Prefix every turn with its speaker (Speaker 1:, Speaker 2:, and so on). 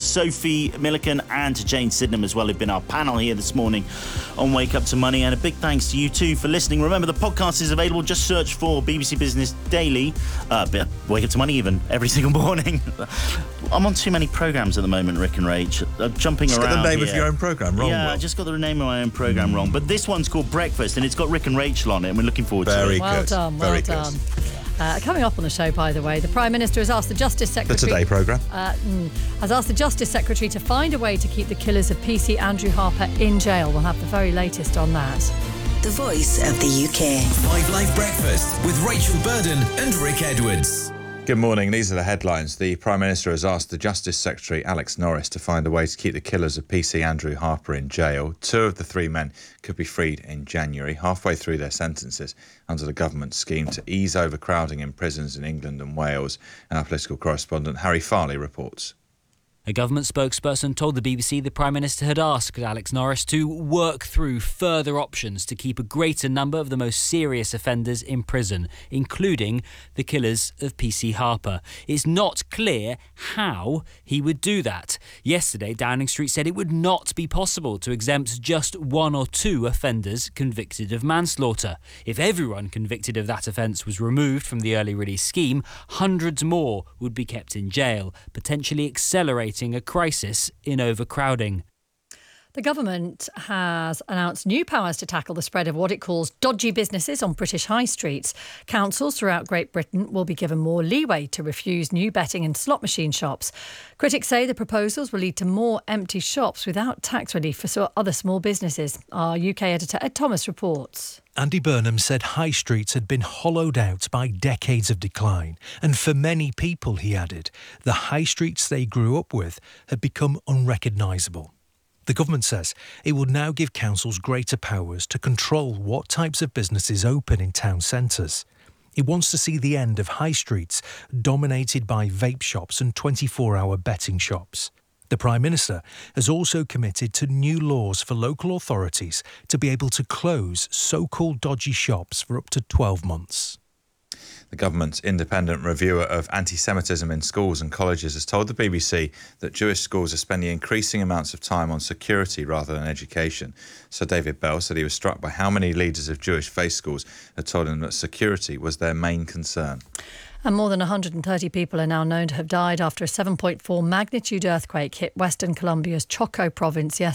Speaker 1: Sophie Millican and to Jane Sydenham as well, who've been our panel here this morning on Wake Up to Money. And a big thanks to you too for listening. Remember, the podcast is available. Just search for BBC Business Daily. Wake Up to Money even, every single morning. I'm on too many programmes at the moment, Rick and Rach. Jumping around.
Speaker 2: Just got the name
Speaker 1: here.
Speaker 2: of your own programme wrong.
Speaker 1: Yeah,
Speaker 2: Will.
Speaker 1: I just got the name of my own programme wrong. But this one's called Breakfast, and it's got Rick and Rachel on it, and we're looking forward to it.
Speaker 2: Very
Speaker 3: Well
Speaker 2: good.
Speaker 3: done, well
Speaker 2: Very
Speaker 3: done.
Speaker 2: good.
Speaker 3: Coming up on the show, by the way, the Prime Minister has asked the Justice Secretary...
Speaker 2: The Today programme.
Speaker 3: has asked the Justice Secretary to find a way to keep the killers of PC Andrew Harper in jail. We'll have the very latest on that.
Speaker 4: The voice of the UK.
Speaker 5: 5 Live Breakfast with Rachel Burden and Rick Edwards.
Speaker 2: Good morning. These are the headlines. The Prime Minister has asked the Justice Secretary, Alex Norris, to find a way to keep the killers of PC Andrew Harper in jail. 2 of the 3 men could be freed in January, halfway through their sentences, under the government's scheme to ease overcrowding in prisons in England and Wales. Our political correspondent Harry Farley reports.
Speaker 6: A government spokesperson told the BBC the Prime Minister had asked Alex Norris to work through further options to keep a greater number of the most serious offenders in prison, including the killers of PC Harper. It's not clear how he would do that. Yesterday, Downing Street said it would not be possible to exempt just 1 or 2 offenders convicted of manslaughter. If everyone convicted of that offence was removed from the early release scheme, hundreds more would be kept in jail, potentially accelerating a crisis in overcrowding.
Speaker 3: The government has announced new powers to tackle the spread of what it calls dodgy businesses on British high streets. Councils throughout Great Britain will be given more leeway to refuse new betting and slot machine shops. Critics say the proposals will lead to more empty shops without tax relief for other small businesses. Our UK editor Ed Thomas reports.
Speaker 7: Andy Burnham said high streets had been hollowed out by decades of decline. And for many people, he added, the high streets they grew up with had become unrecognisable. The government says it will now give councils greater powers to control what types of businesses open in town centres. It wants to see the end of high streets dominated by vape shops and 24-hour betting shops. The Prime Minister has also committed to new laws for local authorities to be able to close so-called dodgy shops for up to 12 months.
Speaker 2: The government's independent reviewer of anti-Semitism in schools and colleges has told the BBC that Jewish schools are spending increasing amounts of time on security rather than education. Sir David Bell said he was struck by how many leaders of Jewish faith schools had told him that security was their main concern.
Speaker 3: And more than 130 people are now known to have died after a 7.4 magnitude earthquake hit Western Colombia's Choco province yesterday.